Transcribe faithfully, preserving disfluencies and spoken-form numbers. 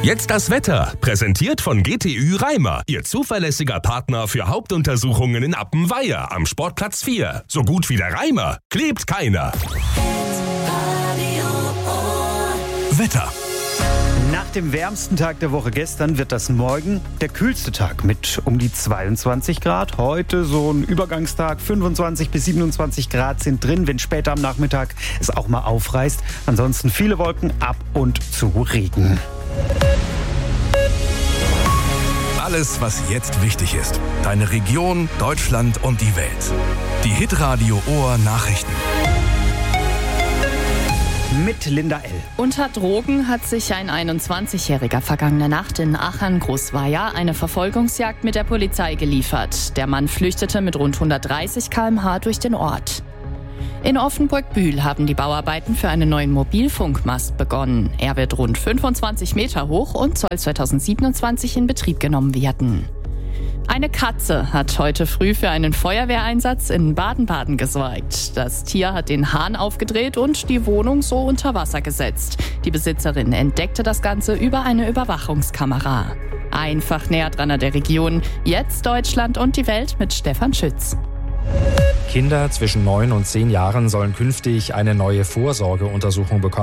Jetzt das Wetter, präsentiert von G T Ü Reimer, Ihr zuverlässiger Partner für Hauptuntersuchungen in Appenweier am Sportplatz vier. So gut wie der Reimer klebt keiner. Wetter. Nach dem wärmsten Tag der Woche gestern wird das morgen der kühlste Tag mit um die zweiundzwanzig Grad. Heute so ein Übergangstag, fünfundzwanzig bis siebenundzwanzig Grad sind drin, wenn später am Nachmittag es auch mal aufreißt. Ansonsten viele Wolken, ab und zu Regen. Alles, was jetzt wichtig ist. Deine Region, Deutschland und die Welt. Die Hitradio Ohr Nachrichten. Mit Linda L. Unter Drogen hat sich ein einundzwanzigjähriger vergangene Nacht in Aachen-Großweier eine Verfolgungsjagd mit der Polizei geliefert. Der Mann flüchtete mit rund hundertdreißig Kilometer pro Stunde durch den Ort. In Offenburg-Bühl haben die Bauarbeiten für einen neuen Mobilfunkmast begonnen. Er wird rund fünfundzwanzig Meter hoch und soll zweitausendsiebenundzwanzig in Betrieb genommen werden. Eine Katze hat heute früh für einen Feuerwehreinsatz in Baden-Baden gesorgt. Das Tier hat den Hahn aufgedreht und die Wohnung so unter Wasser gesetzt. Die Besitzerin entdeckte das Ganze über eine Überwachungskamera. Einfach näher dran an der Region. Jetzt Deutschland und die Welt mit Stefan Schütz. Kinder zwischen neun und zehn Jahren sollen künftig eine neue Vorsorgeuntersuchung bekommen.